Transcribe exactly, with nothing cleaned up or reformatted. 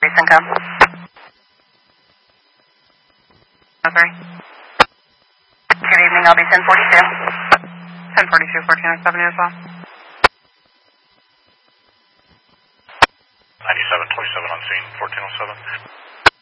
Jason, come. Okay. Good evening, I'll be ten forty-two. ten forty-two, fourteen oh seven as well. ninety-seven twenty-seven on scene, fourteen oh seven.